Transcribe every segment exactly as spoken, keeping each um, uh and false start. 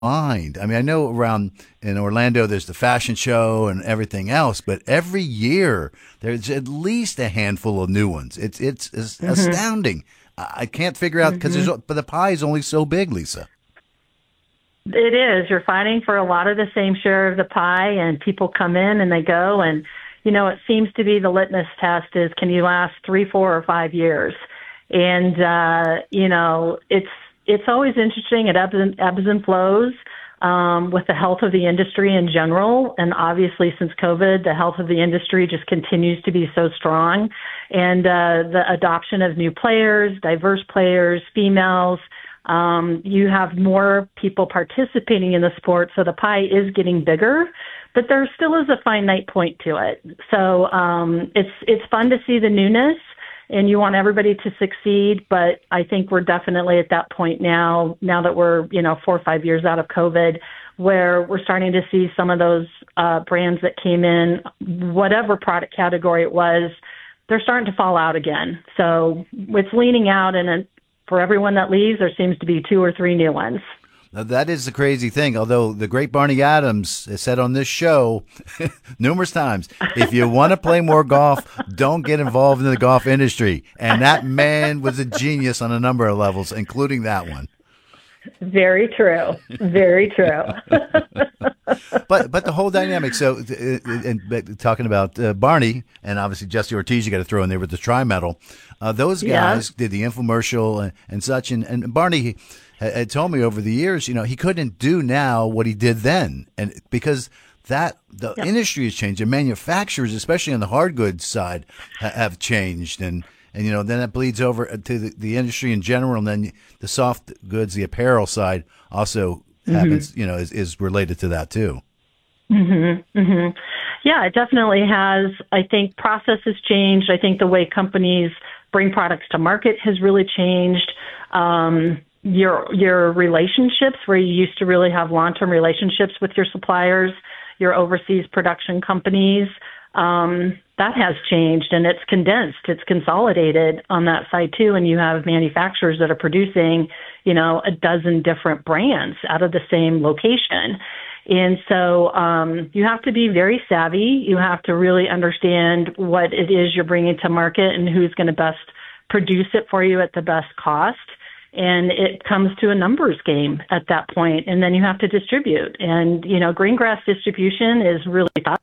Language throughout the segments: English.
mind. I mean, I know around in Orlando there's the fashion show and everything else, but every year there's at least a handful of new ones. It's it's, it's Mm-hmm. astounding. I I can't figure out because there's Mm-hmm. but the pie is only so big, Lisa. It is. You're fighting for a lot of the same share of the pie, and people come in and they go. And, you know, it seems to be the litmus test is can you last three, four, or five years? And, uh, you know, it's it's always interesting. It ebbs and, ebbs and flows um, with the health of the industry in general. And obviously, since COVID, the health of the industry just continues to be so strong. And uh, the adoption of new players, diverse players, females, um, you have more people participating in the sport, so the pie is getting bigger, but there still is a finite point to it. So um, it's it's fun to see the newness, and you want everybody to succeed. But I think we're definitely at that point now. Now that we're you know four or five years out of COVID, where we're starting to see some of those uh, brands that came in, whatever product category it was, they're starting to fall out again. So it's leaning out, and it, for everyone that leaves, there seems to be two or three new ones. Now, that is the crazy thing. Although the great Barney Adams has said on this show numerous times, if you want to play more golf, don't get involved in the golf industry. And that man was a genius on a number of levels, including that one. Very true. Very true. but but the whole dynamic. So, uh, and, and talking about uh, Barney and obviously Jesse Ortiz, you got to throw in there with the tri medal. Uh, those guys Yeah. did the infomercial and, and such. And, and Barney had, had told me over the years, you know, he couldn't do now what he did then, and because that the Yeah. industry has changed, and manufacturers, especially on the hard goods side, ha- have changed, and. And, you know, then that bleeds over to the, the industry in general. And then the soft goods, the apparel side also Mm-hmm. happens, you know, is, is related to that too. hmm hmm Yeah, it definitely has. I think process has changed. I think the way companies bring products to market has really changed. Um, your your relationships, where you used to really have long-term relationships with your suppliers, your overseas production companies, um, that has changed, and it's condensed. It's consolidated on that side too, and you have manufacturers that are producing, you know, a dozen different brands out of the same location. And so um, you have to be very savvy. You have to really understand what it is you're bringing to market and who's going to best produce it for you at the best cost. And it comes to a numbers game at that point, and then you have to distribute. And, you know, green grass distribution is really tough.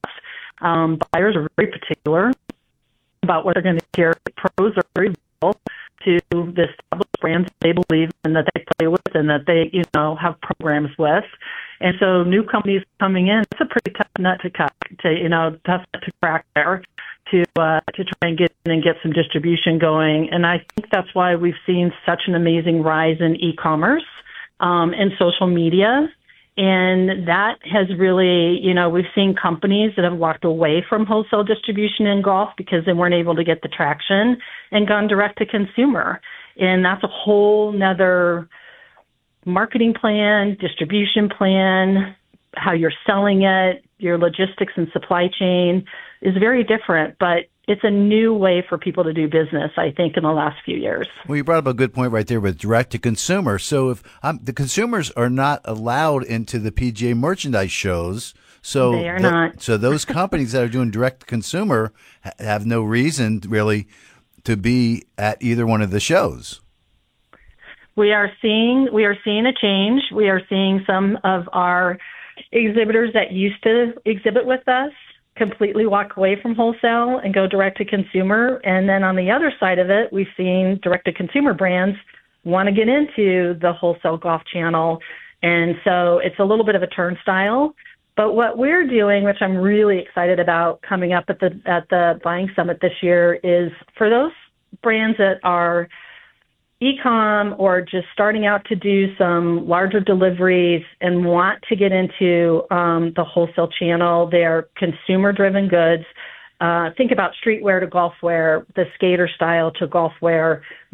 Um, buyers are very particular about what they're going to carry. Pros are very valuable to the established brands they believe in, that they play with, and that they, you know, have programs with. And so new companies coming in, it's a pretty tough nut to cut, to, you know, tough nut to crack there, to uh, to try and get in and get some distribution going. And I think that's why we've seen such an amazing rise in e-commerce um, and social media. And that has really, you know, we've seen companies that have walked away from wholesale distribution in golf because they weren't able to get the traction and gone direct to consumer. And that's a whole nother marketing plan, distribution plan, how you're selling it, your logistics and supply chain is very different, but it's a new way for people to do business, I think, in the last few years. Well, you brought up a good point right there with direct to consumer. So if um, the consumers are not allowed into the P G A merchandise shows, so They are the- not. so those companies that are doing direct to consumer ha- have no reason really to be at either one of the shows. We are seeing we are seeing a change. We are seeing some of our exhibitors that used to exhibit with us completely walk away from wholesale and go direct to consumer. And then on the other side of it, we've seen direct to consumer brands want to get into the wholesale golf channel. And so it's a little bit of a turnstile. But what we're doing, which I'm really excited about coming up at the at the Buying Summit this year, is for those brands that are e-com or just starting out to do some larger deliveries and want to get into um, the wholesale channel. They're consumer-driven goods. Uh, think about streetwear to golf wear, the skater style to golf wear,